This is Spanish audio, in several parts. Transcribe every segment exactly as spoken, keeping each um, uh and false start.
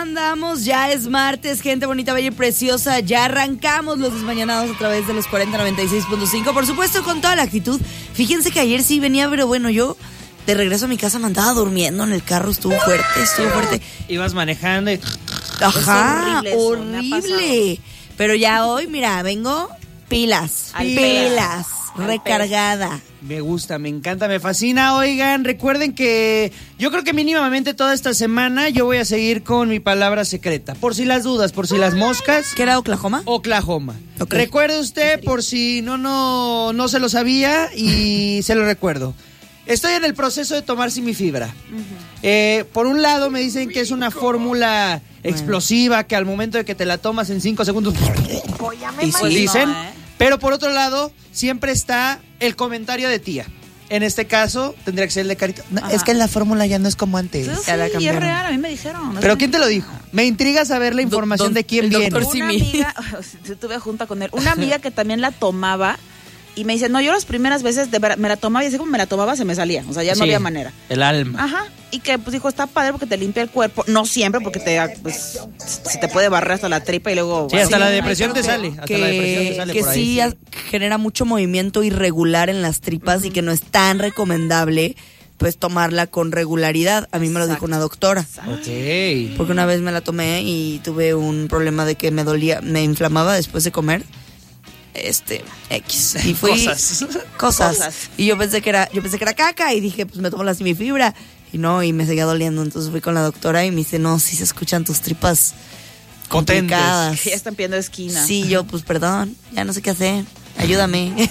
andamos, ya es martes, gente bonita, bella y preciosa. Ya arrancamos los desmañanados a través de los cuarenta noventa y seis punto cinco. Por supuesto, con toda la actitud. Fíjense que ayer sí venía, pero bueno, yo de regreso a mi casa me andaba durmiendo en el carro. Estuvo fuerte, estuvo fuerte. Ibas manejando y... Ajá, es horrible, horrible. Pero ya hoy, mira, vengo pilas, Al pilas, Al recargada. Me gusta, me encanta, me fascina. Oigan, recuerden que yo creo que mínimamente toda esta semana yo voy a seguir con mi palabra secreta. Por si las dudas, por si las moscas. ¿Qué era Oklahoma? Oklahoma. Okay. Recuerde usted, por si no, no, no se lo sabía y se lo recuerdo. Estoy en el proceso de tomar Simifibra. Uh-huh. Eh, por un lado me dicen que es una fórmula explosiva que al momento de que te la tomas en cinco segundos y sí, dicen, no, ¿eh? Pero por otro lado siempre está el comentario de tía. En este caso tendría que ser el de Carita. No, es que la fórmula ya no es como antes. Sí, sí, y es real, a mí me dijeron. ¿No? ¿Pero quién te lo dijo? Me intriga saber la información Do, do, de quién viene. Una amiga, estuve junta con él, una amiga que también la tomaba. Y me dice, no, yo las primeras veces de ver, me la tomaba y así como me la tomaba se me salía. O sea, ya no sí, había manera. El alma. Ajá. Y que pues dijo, está padre porque te limpia el cuerpo. No siempre, porque te pues, se te puede barrer hasta la tripa y luego... Sí, hasta sí, la depresión te sale. Hasta que, la depresión te sale que por sí ahí. genera mucho movimiento irregular en las tripas uh-huh. y que no es tan recomendable pues tomarla con regularidad. A mí me lo dijo una doctora. Ok. Porque una vez me la tomé y tuve un problema de que me dolía, me inflamaba después de comer. Este, X. Y fui cosas. cosas. Cosas. Y yo pensé que era, yo pensé que era caca y dije, pues me tomo la Simifibra. Y no, y me seguía doliendo. Entonces fui con la doctora y me dice, no, sí se escuchan tus tripas complicadas. Ya están pidiendo esquina. Sí, yo, pues perdón, ya no sé qué hacer. Ayúdame.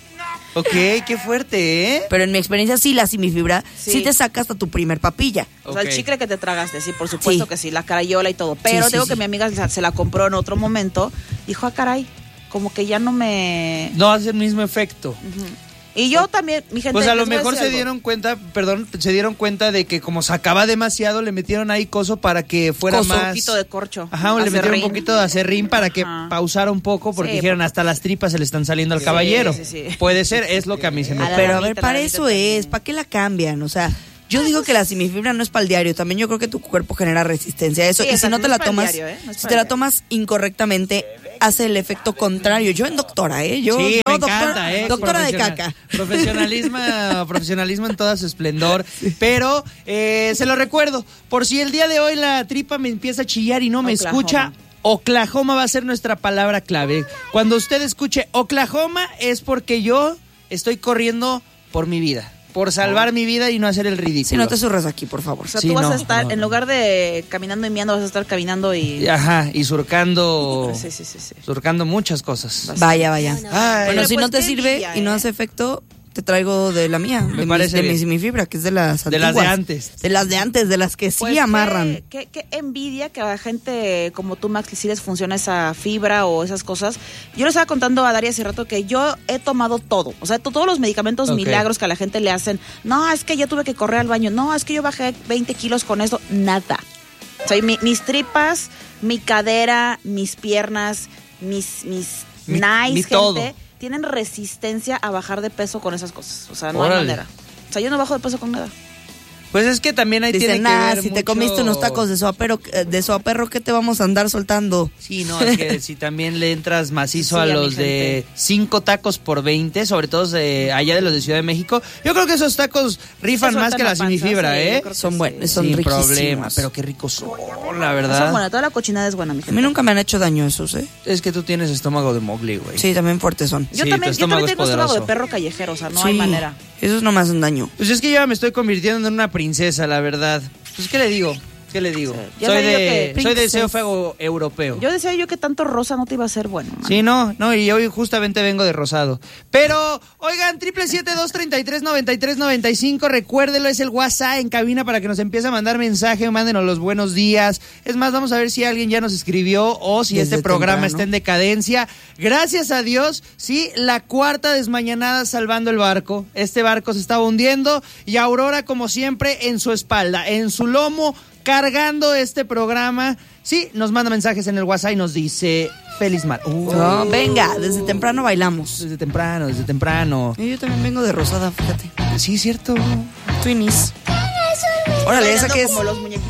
Ok, qué fuerte, ¿eh? Pero en mi experiencia sí, la Simifibra sí, sí te saca hasta tu primer papilla. O sea, okay. El chicle que te tragaste, sí, por supuesto sí. que sí, la carayola y todo. Pero sí, tengo sí, que sí. mi amiga se la compró en otro momento. Dijo, ah, caray, como que ya no me... No hace el mismo efecto. Uh-huh. Y yo también, mi gente... Pues a lo mejor se dieron cuenta, perdón, se dieron cuenta de que como sacaba demasiado, le metieron ahí coso para que fuera coso, más... un poquito de corcho. Ajá, le metieron un poquito de acerrín para que Ajá. pausara un poco, porque sí, dijeron, porque... hasta las tripas se le están saliendo al sí, caballero. Sí, sí. Puede ser, es lo que a mí se me... Pero a ver, para eso es, ¿para qué la cambian? O sea... Yo digo que la Simifibra no es para el diario. También yo creo que tu cuerpo genera resistencia a eso. Sí, y si no te la tomas, diario, ¿eh? no si te la tomas incorrectamente, hace el efecto contrario. Yo en doctora, ¿eh? Yo sí, no, me doctora, encanta, ¿eh? doctora de caca. Profesionalismo, profesionalismo en todo su esplendor. Pero eh, se lo recuerdo, por si el día de hoy la tripa me empieza a chillar y no me Oklahoma. escucha, Oklahoma va a ser nuestra palabra clave. Cuando usted escuche Oklahoma es porque yo estoy corriendo por mi vida. Por salvar oh. mi vida y no hacer el ridículo. Si no te surras aquí, por favor. O sea, sí, tú vas no, a estar, no, en lugar de caminando y miando, vas a estar caminando y... Ajá, y surcando... sí, sí, sí, sí. Surcando muchas cosas. Vaya, vaya. Ay, bueno, si pues no te sirve envidia, y no hace efecto, te traigo de la mía. Me de parece mi, de mi Simifibra, que es de las antiguas. De las de antes. De las de antes, de las que sí pues amarran. Qué, qué, qué envidia que a gente como tú, Max, que sí les funciona esa fibra o esas cosas. Yo le estaba contando a Daria hace rato que yo he tomado todo. O sea, todos los medicamentos okay. milagros que a la gente le hacen. No, es que yo tuve que correr al baño. No, es que yo bajé veinte kilos con esto. Nada. O sea, mi, mis tripas, mi cadera, mis piernas, mis, mis mi, nice, mi gente... todo. tienen resistencia a bajar de peso con esas cosas. O sea, no Órale. hay manera. O sea, yo no bajo de peso con nada. Pues es que también ahí Dicen, tiene nah, que ver si mucho... te comiste unos tacos de soapero, de soaperro, ¿qué te vamos a andar soltando? Sí, no, es que si también le entras macizo sí, a a los de cinco tacos por veinte, sobre todo de allá de los de Ciudad de México, yo creo que esos tacos rifan más que la, la Simifibra, ¿eh? Son buenos, son Sin riquísimos. problema, pero qué ricos son, la verdad. Son buenas, toda la cochinada es buena, mi gente. A mí nunca me han hecho daño esos, ¿eh? Es que tú tienes estómago de Mowgli, güey. Sí, también fuertes son. Yo sí, también, yo también tengo poderoso. estómago de perro callejero, o sea, no sí, hay manera. Esos no me hacen daño. Pues es que yo me estoy convirtiendo en una princesa, la verdad. Pues, ¿qué le digo? ¿Qué le digo? Sí. Soy de, de, soy de deseo fuego europeo. Yo decía yo que tanto rosa no te iba a hacer bueno, man. Sí, no, no, y hoy justamente vengo de rosado. Pero, oigan, triple siete dos treinta y tres noventa y tres noventa y cinco, recuérdelo, es el WhatsApp en cabina para que nos empiece a mandar mensaje, mándenos los buenos días. Es más, vamos a ver si alguien ya nos escribió o si Desde este programa temprano. está en decadencia. Gracias a Dios, sí, la cuarta desmañanada salvando el barco. Este barco se estaba hundiendo y Aurora, como siempre, en su espalda, en su lomo, cargando este programa. Sí, nos manda mensajes en el WhatsApp y nos dice feliz mar. Uh, no, venga, desde temprano bailamos. Desde temprano, desde temprano. Y yo también vengo de rosada, fíjate. Sí, cierto. Twinnies. Órale, esa que es. Como los muñequitos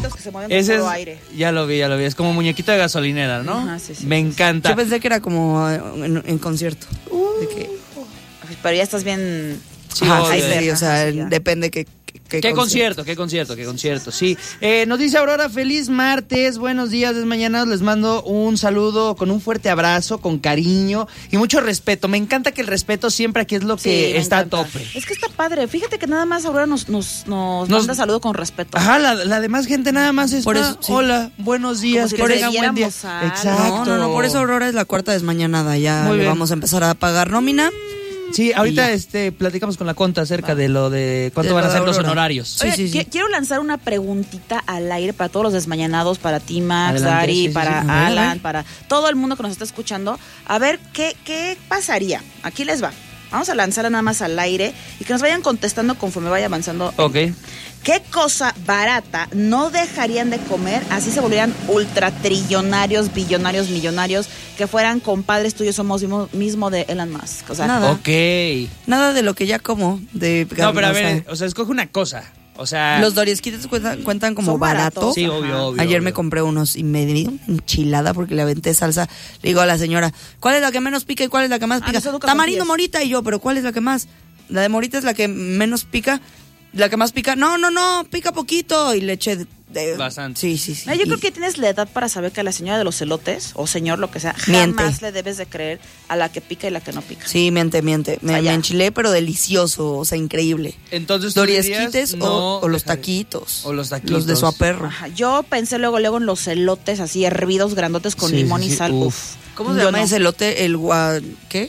muñequitos que se mueven con Ese puro es, aire. ya lo vi, ya lo vi. Es como muñequito de gasolinera, ¿no? Ajá, sí, sí, Me sí, encanta. Yo pensé que era como en, en concierto. Uh. De que, Pero ya estás bien... Sí, Ajá, obvio. sí, sí, o sea, Sí, ya. depende que... que ¿Qué concierto? ¿Qué concierto? ¿Qué concierto? Sí. Eh, nos dice Aurora, feliz martes, buenos días, desmañanados. Les mando un saludo con un fuerte abrazo, con cariño y mucho respeto. Me encanta que el respeto siempre aquí es lo Sí, que me está encanta. a tope. Es que está padre. Fíjate que nada más Aurora nos, nos, nos, Nos- manda saludo con respeto. Ajá, la, la demás gente nada más está, Por eso, sí. hola, buenos días, si que les tengan buen día. debiéramos algo. Exacto. No, no, no, por eso Aurora es la cuarta desmañanada. Ya Muy le bien. vamos a empezar a pagar nómina. Sí, ahorita Y ya. este platicamos con la Conta acerca de lo de cuánto De van a lo de ser los Aurora. honorarios. Sí, Oye, sí, sí. qui- quiero lanzar una preguntita al aire para todos los desmañanados, para ti, Max, Adelante, Dari, sí, sí, para sí. A ver, a Alan, ver. para todo el mundo que nos está escuchando. A ver, ¿qué, qué pasaría? Aquí les va. Vamos a lanzarla nada más al aire y que nos vayan contestando conforme vaya avanzando. Ok. ¿Qué cosa barata no dejarían de comer así se volvieran ultratrillonarios, billonarios, millonarios, que fueran compadres tuyos, somos mismo, mismo de Elon Musk? O sea, Nada. Ok. Nada de lo que ya como. De, No, pero a o sea, ver, o sea, escoge una cosa. O sea, los Doriesquites cuentan, cuentan como Son barato. baratos. sí, Ajá. obvio, obvio. Ayer obvio. me compré unos y me di una enchilada porque le aventé salsa. Le digo a la señora, ¿cuál es la que menos pica y cuál es la que más Ah, pica? eso nunca Tamarindo confíes. morita. Y yo, ¿pero cuál es la que más? La de morita es la que menos pica. La que más pica, no, no, no, pica poquito. Y le eché de, de- Bastante. Sí, sí, sí. No, yo Y- creo que tienes la edad para saber que a la señora de los elotes, o señor, lo que sea, Miente. jamás le debes de creer a la que pica y la que no pica. Sí, miente, miente. Me, O sea, ya. me enchilé, pero delicioso, o sea, increíble. Entonces tú Doriesquites dirías, o, no o los dejar- taquitos. o los taquitos. Los de su perro. Ajá, yo pensé luego, luego en los elotes así hervidos, grandotes con Sí, limón sí, y sí. sal. Uf. Uf. ¿Cómo se Yo llama no. ese elote? El gua... ¿Qué?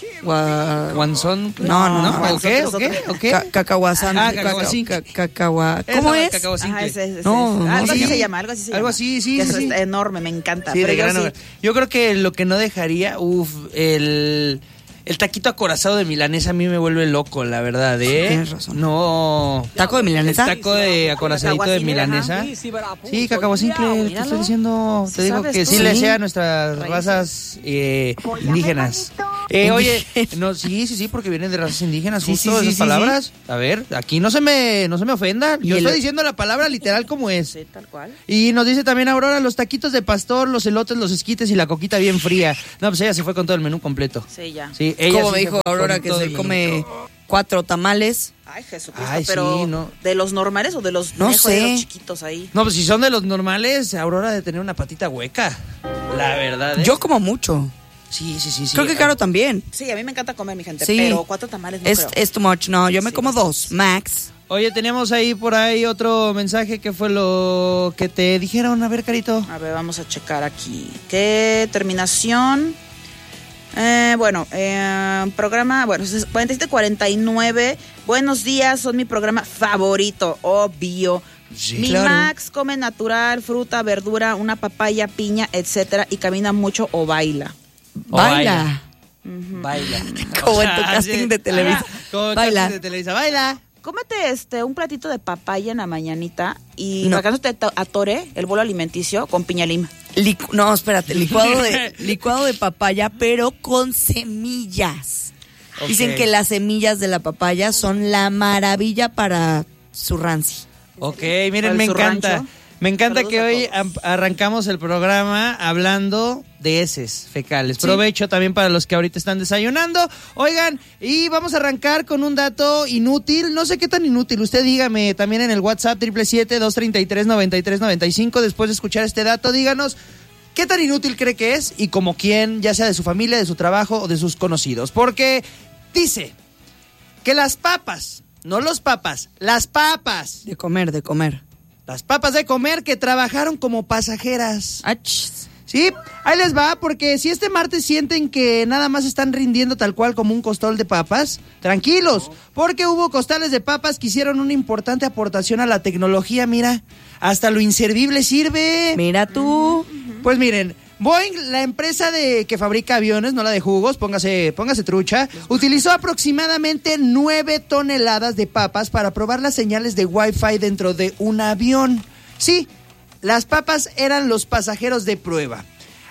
Gua... ¿Guanzón? No, no, no. ¿O qué? ¿O Nosotros- qué? ¿O qué? Ca- cacahuazán. Ah, Caca- cacahuacín. ca- cacahua- Esa, ¿Cómo es? cacahuacín. Ajá, ese, ese, ese, No, ese. no, algo sí. así se llama, algo así se Algo llama. así, sí, Que sí, es sí. enorme, me encanta. Sí, pero de yo gran sí. obra. Yo creo que lo que no dejaría, uff, el, el taquito acorazado de milanesa a mí me vuelve loco, la verdad, ¿eh? Tienes razón. No. ¿Taco de milanesa? El taco de acorazadito de Cacahuacín, milanesa. ajá. Sí, cacahuacincle, te Míralo. estoy diciendo, Sí te digo sabes que tú. sí le Sí. sea a nuestras Raíces. razas eh, indígenas. Eh, oye, no, sí, sí, sí, porque vienen de razas indígenas, Sí, justo sí, sí, esas sí, palabras. A ver, aquí no se me, no se me ofendan. Y Yo el- estoy diciendo la palabra literal como es. Sí, tal cual. Y nos dice también Aurora, los taquitos de pastor, los elotes, los esquites y la coquita bien fría. No, pues ella se fue con todo el menú completo. Sí, ya. Sí, ella Como sí me se dijo fue Aurora con que todo se el come menú. cuatro tamales. Ay, Jesucristo, Ay, pero sí, no. ¿de los normales o de los No nejos, de sé. los chiquitos ahí? No, pues si son de los normales, Aurora de tener una patita hueca. La verdad. ¿eh? Yo como mucho. Sí, sí, sí, sí. Creo que Caro también. Sí, a mí me encanta comer, mi gente, Sí. pero cuatro tamales no Es, creo. es too much. No, yo me Sí, como bastante. dos. Max. Oye, teníamos ahí por ahí otro mensaje que fue lo que te dijeron. A ver, Carito. A ver, vamos a checar aquí. ¿Qué terminación? Eh, bueno, eh, programa, bueno, es cuarenta y siete cuarenta y nueve. Buenos días, son mi programa favorito, obvio. Sí, mi claro. Max come natural, fruta, verdura, una papaya, piña, etcétera, y camina mucho o baila. O Baila. Baila. Como O en tu sea, casting sí. de Televisa. Como en Baila. casting de Televisa. Baila. Cómete este un platito de papaya en la mañanita y No. para que no te to- atore el bolo alimenticio con piña lima. Licu- no, espérate, licuado de, licuado de papaya, pero con semillas. Ok. Dicen que las semillas de la papaya son la maravilla para su ranci. Ok, Para miren, el me su encanta. rancho. Me encanta Saludos que a hoy todos. am- arrancamos el programa hablando de heces fecales. Provecho también para los que ahorita están desayunando. Oigan, y vamos a arrancar con un dato inútil. No sé qué tan inútil. Usted dígame también en el WhatsApp siete siete siete, dos tres tres, nueve tres nueve cinco. Después de escuchar este dato, díganos qué tan inútil cree que es y como quién, ya sea de su familia, de su trabajo o de sus conocidos. Porque dice que las papas, no los papas, las papas. De comer, de comer. Las papas de comer que trabajaron como pasajeras. Ach. Sí, ahí les va, porque si este martes sienten que nada más están rindiendo tal cual como un costal de papas, tranquilos, porque hubo costales de papas que hicieron una importante aportación a la tecnología, mira, hasta lo inservible sirve. Mira tú. Pues miren, Boeing, la empresa de que fabrica aviones, no la de jugos, póngase, póngase trucha, utilizó aproximadamente nueve toneladas de papas para probar las señales de Wi-Fi dentro de un avión. Sí, las papas eran los pasajeros de prueba.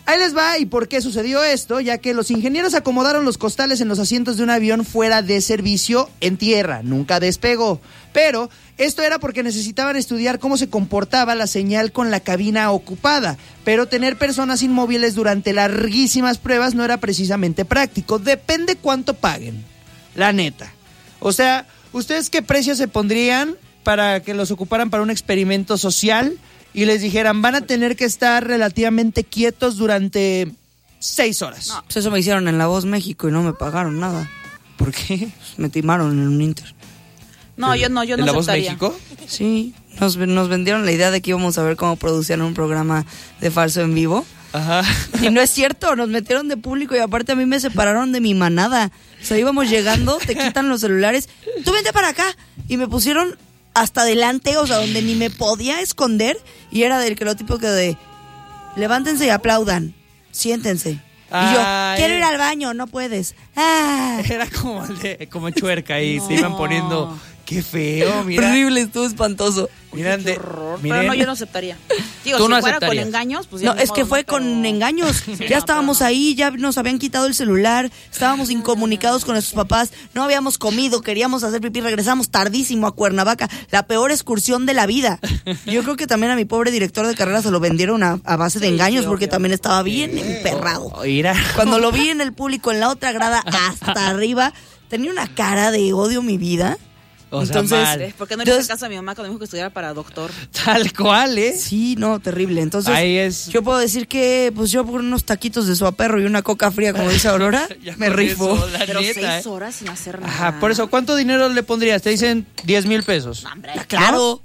Ahí les va y por qué sucedió esto, ya que los ingenieros acomodaron los costales en los asientos de un avión fuera de servicio en tierra, nunca despegó. Pero esto era porque necesitaban estudiar cómo se comportaba la señal con la cabina ocupada, pero tener personas inmóviles durante larguísimas pruebas no era precisamente práctico. Depende cuánto paguen, la neta. O sea, ¿ustedes qué precio se pondrían para que los ocuparan para un experimento social y les dijeran, van a tener que estar relativamente quietos durante seis horas? No, pues eso me hicieron en La Voz México y no me pagaron nada. ¿Por qué? Pues me timaron en un Inter. No, yo no, yo no ¿En La Voz aceptaría. México? Sí, nos, nos vendieron la idea de que íbamos a ver cómo producían un programa de falso en vivo. Ajá. Y no es cierto, nos metieron de público y aparte a mí me separaron de mi manada. O sea, íbamos llegando, te quitan los celulares, tú vente para acá. Y me pusieron hasta adelante, o sea, donde ni me podía esconder. Y era del que lo tipo que de, levántense y aplaudan, siéntense. Y yo, Ay. quiero ir al baño, no puedes. Ah. Era como, el de, como chuerca y No. se iban poniendo, qué feo, mira. Horrible, estuvo espantoso. Miren, de, Horror. miren. Pero no, yo no aceptaría. Digo, Tú si no fuera con aceptarías. engaños, pues ya No, ni es modo, que fue no, pero- con engaños. Sí, Ya no, estábamos pero no. ahí, ya nos habían quitado el celular, estábamos incomunicados con nuestros papás, no habíamos comido, queríamos hacer pipí, regresamos tardísimo a Cuernavaca, la peor excursión de la vida. Yo creo que también a mi pobre director de carrera se lo vendieron a, a base de Sí, engaños sí, porque obvio. también estaba bien emperrado. Oh, mira. Cuando lo vi en el público, en la otra grada, hasta arriba, tenía una cara de odio mi vida. O sea, Entonces, mal. ¿Por qué no le Yo- hice caso a mi mamá cuando me dijo que estudiara para doctor? Tal cual, ¿eh? Sí, no, terrible. Entonces, Ahí es. yo puedo decir que, pues yo por unos taquitos de suaperro y una coca fría, como dice Aurora, Ya me con rifo. eso, la Pero neta, seis ¿eh? horas sin hacer nada. Ajá, por eso, ¿cuánto dinero le pondrías? Te dicen diez mil pesos. No, hombre. Claro.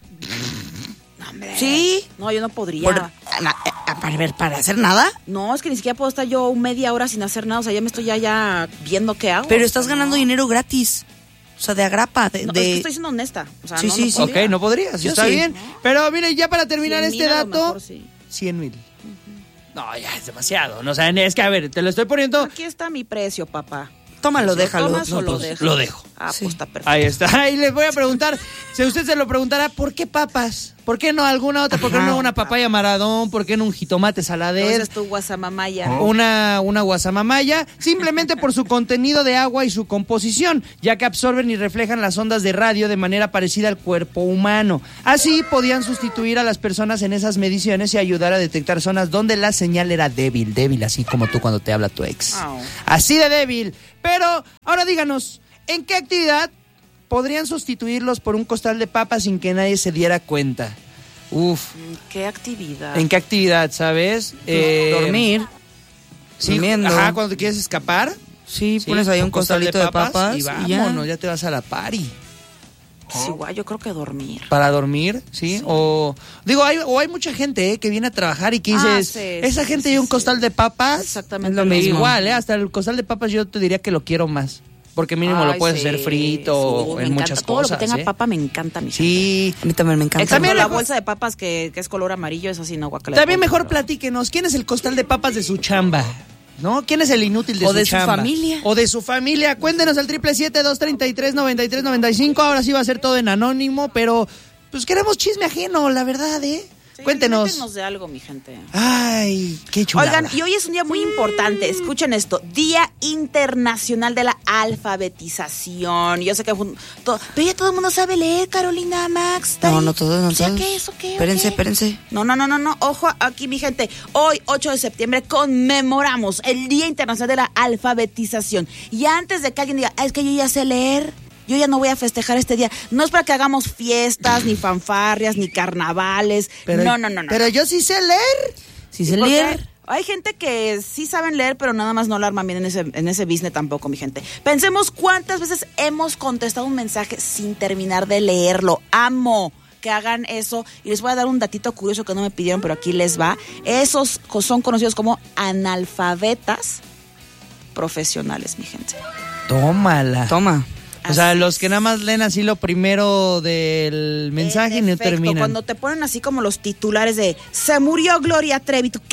No, hombre. Sí. No, yo no podría. Por- na- eh, para ver, para hacer nada. No, es que ni siquiera puedo estar yo media hora sin hacer nada. O sea, ya me estoy ya, ya viendo qué hago. Pero O estás sea, ganando no. dinero gratis. O sea, de agrapa. De, No, de- es que estoy siendo honesta. O sea, Sí, no, sí, no sí. podría. Ok, no podrías, Yo está sí. bien. Pero mire, ya para terminar cien este mil a lo dato, mejor, sí. cien mil. No, ya es demasiado. No, o sea, es que, a ver, te lo estoy poniendo. Aquí está mi precio, papá. Tómalo, ¿Lo déjalo. tomas o No, lo pues, dejas? lo dejo. Ah, Sí. pues está perfecto. Ahí está. Ahí les voy a preguntar, si usted se lo preguntará, ¿por qué papas? ¿Por qué no alguna otra? ¿Por qué Ajá. no una papaya maradón? ¿Por qué no un jitomate salader? Entonces tu guasamamaya. Una, una guasamamaya, simplemente por su contenido de agua y su composición, ya que absorben y reflejan las ondas de radio de manera parecida al cuerpo humano. Así podían sustituir a las personas en esas mediciones y ayudar a detectar zonas donde la señal era débil, débil, así como tú cuando te habla tu ex. Oh. Así de débil. Pero ahora díganos, ¿en qué actividad podrían sustituirlos por un costal de papas sin que nadie se diera cuenta? Uf. ¿Qué actividad? ¿En qué actividad, sabes? Eh, Dormir. Sí, durmiendo. ajá, cuando te quieres escapar. Sí, sí, pones ahí con un costalito de papas, y y vámonos, ya. ya te vas a la party. Sí, guay, yo creo que dormir. Para dormir, ¿sí? O digo, hay, o hay mucha gente ¿eh? que viene a trabajar y que Ah, dices, sí, esa sí, gente sí, y un sí. costal de papas. Exactamente Es lo lo mismo. Igual, ¿eh? Hasta el costal de papas yo te diría que lo quiero más. Porque mínimo lo Ay, puedes sí, hacer frito sí, o me en encanta. muchas Todo cosas. lo que tenga ¿eh? papa me encanta, mi gente. Sí. A mí también me encanta. Excepto También la la- bolsa de papas que, que es color amarillo, es así, no, guacala. También mejor platíquenos, ¿quién es el costal de papas de su chamba? ¿No? ¿Quién es el inútil de O su de su chamba? familia. O de su familia. Cuéntenos al triple siete dos treinta y tres noventa y tres noventa y cinco. Ahora sí va a ser todo en anónimo, pero pues queremos chisme ajeno, la verdad, ¿eh? Sí, Cuéntenos. cuéntenos de algo, mi gente. Ay, qué chulada. Oigan, y hoy es un día muy importante. Escuchen esto: Día Internacional de la Alfabetización. Yo sé que. fue un- todo- pero ya todo el mundo sabe leer, Carolina, Max. No, Tay. no todos, no O sea, todos. ¿qué? ¿Eso qué? ¿O Espérense, qué? espérense. No, no, no, no, no. Ojo aquí, mi gente. Hoy, ocho de septiembre, conmemoramos el Día Internacional de la Alfabetización. Y antes de que alguien diga, ah, es que yo ya sé leer, yo ya no voy a festejar este día. No es para que hagamos fiestas, ni fanfarrias, ni carnavales. Pero- no, no, no, no. Pero yo sí sé leer. Si se Porque leer. Hay gente que sí saben leer, pero nada más no la arman bien en ese, en ese business tampoco, mi gente. Pensemos cuántas veces hemos contestado un mensaje sin terminar de leerlo. Amo que hagan eso. Y les voy a dar un datito curioso que no me pidieron, pero aquí les va. Esos co- son conocidos como analfabetas profesionales, mi gente. Tómala. Toma. O sea, Así los es. que nada más leen así lo primero del mensaje y En no efecto, terminan. cuando te ponen así como los titulares de se murió Gloria Trevi, ¿tú qué?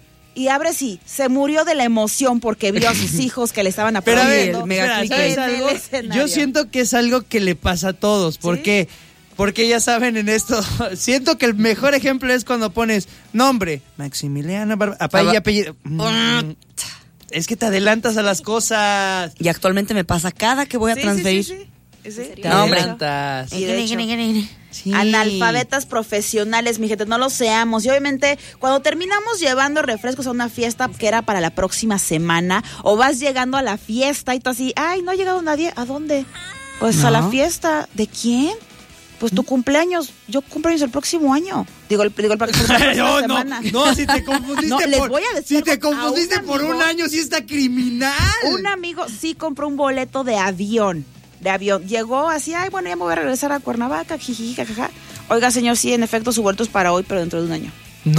Y abres y se murió de la emoción porque vio a sus hijos que le estaban Pero a ver, aplaudiendo. el mega espera, click ¿sabes en el algo? escenario. Yo siento que es algo que le pasa a todos, porque Porque ya saben en esto, siento que el mejor ejemplo es cuando pones nombre, Maximiliano Barba, apellido, y apellido. Mm, es que te adelantas a las cosas. Y actualmente me pasa cada que voy a Sí, transferir. sí, sí, sí. Sí. Te No, hombre. adelantas. Y de hecho, Sí. analfabetas profesionales, mi gente, no lo seamos. Y obviamente, cuando terminamos llevando refrescos a una fiesta que era para la próxima semana, o vas llegando a la fiesta y tú así, ay, no ha llegado nadie, ¿a dónde? Pues No. a la fiesta. ¿De quién? Pues tu cumpleaños. Yo cumpleaños el próximo año. Digo, el, digo, el, el, el, el No, no, semana. no, si te confundiste No, les por, voy a decir si te algo. confundiste A un por un amigo- año, sí está criminal. Un amigo sí compró un boleto de avión. De avión. Llegó así, ay, bueno, ya me voy a regresar a Cuernavaca, jiji, jajaja. Oiga, señor, sí, en efecto, su vuelto es para hoy, pero dentro de un año.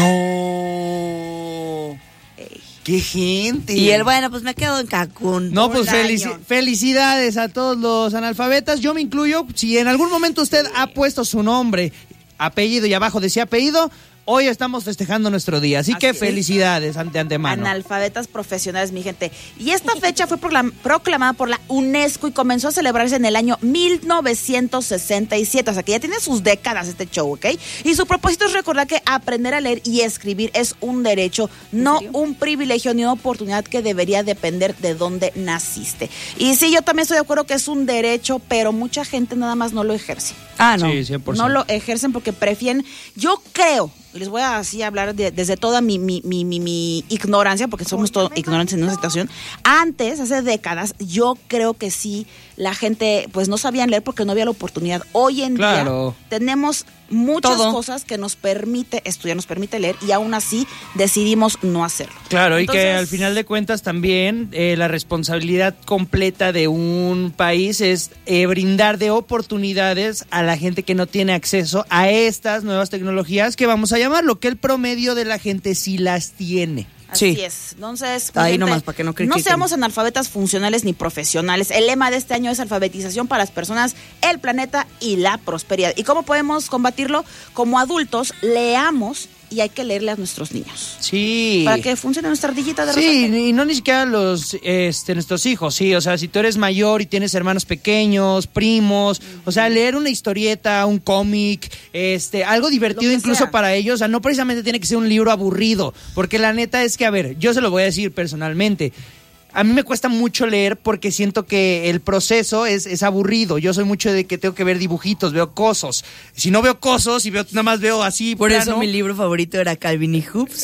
No. Ey. ¡Qué gente! Y él, bueno, pues me quedo en Cancún. No, Un pues felici- año. felicidades a todos los analfabetas. Yo me incluyo. Si en algún momento usted ha puesto su nombre, apellido y abajo decía apellido, hoy estamos festejando nuestro día. Así, Así que es. felicidades ante antemano. Analfabetas profesionales, mi gente. Y esta fecha fue proclam- proclamada por la UNESCO y comenzó a celebrarse en el año mil novecientos sesenta y siete. O sea que ya tiene sus décadas este show, ¿ok? Y su propósito es recordar que aprender a leer y escribir es un derecho, no un privilegio ni una oportunidad que debería depender de dónde naciste. Y sí, yo también estoy de acuerdo que es un derecho, pero mucha gente nada más no lo ejerce. Ah, no. Sí, cien por ciento. No lo ejercen porque prefieren, yo creo, y les voy a así hablar de- desde toda mi, mi, mi, mi, mi ignorancia, porque somos todos ignorantes en una situación. Antes, hace décadas, yo creo que sí, la gente pues no sabían leer porque no había la oportunidad. Hoy en Claro. día tenemos muchas Todo. cosas que nos permite estudiar, nos permite leer, y aún así decidimos no hacerlo. Claro, y que Entonces, al final de cuentas también eh, la responsabilidad completa de un país es eh, brindar de oportunidades a la gente que no tiene acceso a estas nuevas tecnologías, que vamos a llamarlo, que el promedio de la gente sí las tiene. Así Sí. es. Entonces, Ahí gente, nomás, para que no critiquen. seamos analfabetas funcionales ni profesionales. El lema de este año es alfabetización para las personas, el planeta y la prosperidad. ¿Y cómo podemos combatirlo? Como adultos, leamos y hay que leerle a nuestros niños. Sí. Para que funcione nuestra ardillita de Sí, repente. y no ni siquiera los, este, nuestros hijos, sí, o sea, si tú eres mayor y tienes hermanos pequeños, primos, o sea, leer una historieta, un cómic, este, algo divertido Lo que incluso sea. para ellos, o sea, no precisamente tiene que ser un libro aburrido, porque la neta es que, a ver, yo se lo voy a decir personalmente, a mí me cuesta mucho leer porque siento que el proceso es, es aburrido. Yo soy mucho de que tengo que ver dibujitos, veo cosos. Si no veo cosos y veo, nada más veo así. Por plano, eso mi libro favorito era Calvin y Hoops.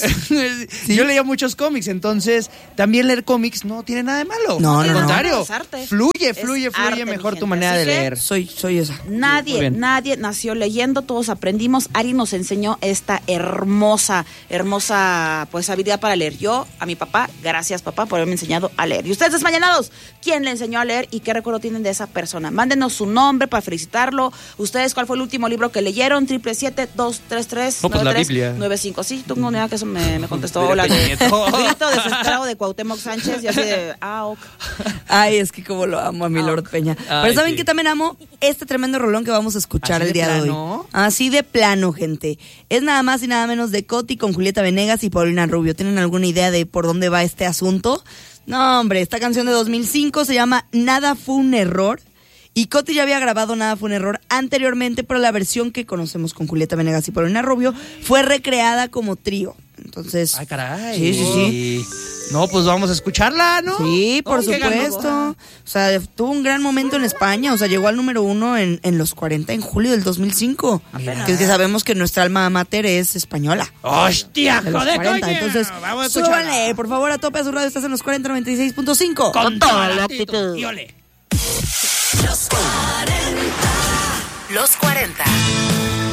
Yo leía muchos cómics, entonces también leer cómics no tiene nada de malo. No, Al no, no. contrario, Es arte. fluye, Es fluye, fluye arte, mi mejor tu gente. manera Así de que- leer. Soy, soy esa. Muy Nadie, bien. nadie nació leyendo, todos aprendimos. Ari nos enseñó esta hermosa, hermosa pues habilidad para leer. Yo, a mi papá, gracias papá por haberme enseñado a leer. Y ustedes desmañanados, ¿quién le enseñó a leer y qué recuerdo tienen de esa persona? Mándenos su nombre para felicitarlo. Ustedes, ¿cuál fue el último libro que leyeron? Triple siete, dos, tres, tres, No, pues, nueve, la tres, Biblia. nueve, cinco. Sí, tú no nada que eso me, me contestó. Mira, Hola, Peña de Nieto. grito desesperado de Cuauhtémoc Sánchez y así de, ah, ok. Ay, es que como lo amo a mi Lord Peña. Ay, Pero ¿saben sí. qué también amo? Este tremendo rolón que vamos a escuchar ¿Así el de día de plano? hoy. Así de plano, gente. Es nada más y nada menos de Coti con Julieta Venegas y Paulina Rubio. ¿Tienen alguna idea de por dónde va este asunto? No, hombre, esta canción de dos mil cinco se llama Nada fue un error. Y Coti ya había grabado Nada fue un error anteriormente, pero la versión que conocemos con Julieta Venegas y Paulina Rubio fue recreada como trío. Entonces, Ay, caray. Sí, sí, sí. No, pues vamos a escucharla, ¿no? sí, por Oh, ¿qué ganó? supuesto. O sea, tuvo un gran momento en España. O sea, llegó al número uno en, en los cuarenta en julio del dos mil cinco. Mira. Que es que sabemos que nuestra alma mater es española. ¡Hostia, De los joder, cuarenta. coño! Entonces, Vamos a escucharla. súbanle, por favor, a tope a su radio. Estás en los cuarenta noventa y seis punto cinco. Con toda la actitud. Y ole. Los cuarenta.